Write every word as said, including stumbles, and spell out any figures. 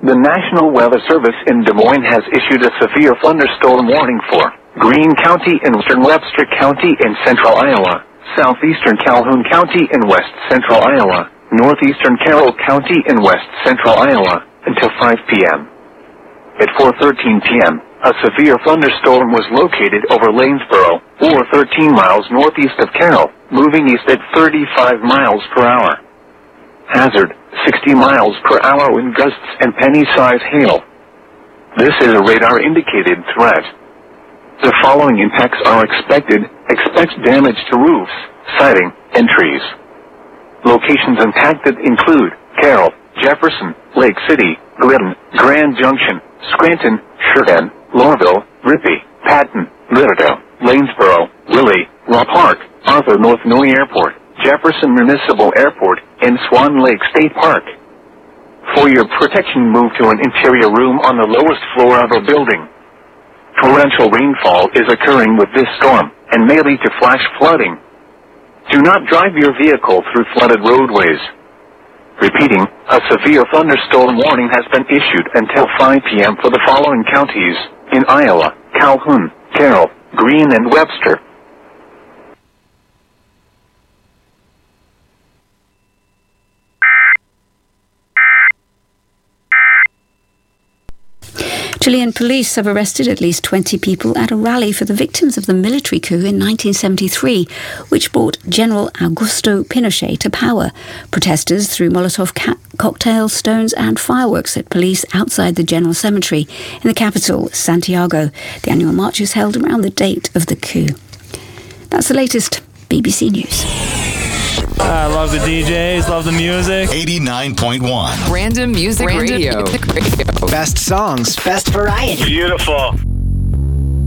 The National Weather Service in Des Moines has issued a severe thunderstorm warning for Greene County in western Webster County in central Iowa, southeastern Calhoun County in west central Iowa, northeastern Carroll County in west central Iowa, until five p.m. At four thirteen p.m., a severe thunderstorm was located over Lanesboro, or thirteen miles northeast of Carroll, moving east at thirty-five miles per hour. Hazard, sixty miles per hour wind gusts and penny-size hail. This is a radar-indicated threat. The following impacts are expected. Expect damage to roofs, siding, and trees. Locations impacted include Carroll, Jefferson, Lake City, Glidden, Grand Junction, Scranton, Sheridan, Lorville, Rippey, Patton, Lauderdale, Lanesboro, Willie, La Park, Arthur North Noy Airport, Jefferson Municipal Airport, and Swan Lake State Park. For your protection, move to an interior room on the lowest floor of a building. Torrential rainfall is occurring with this storm and may lead to flash flooding. Do not drive your vehicle through flooded roadways. Repeating, a severe thunderstorm warning has been issued until five p.m. for the following counties in Iowa: Calhoun, Carroll, Greene, and Webster. Chilean police have arrested at least twenty people at a rally for the victims of the military coup in nineteen seventy-three, which brought General Augusto Pinochet to power. Protesters threw Molotov ca- cocktails, stones and fireworks at police outside the General Cemetery in the capital, Santiago. The annual march is held around the date of the coup. That's the latest B B C News. I love the D Js, love the music. eighty-nine point one. Random Music Random Radio. Music Radio. Best songs, best variety. Beautiful.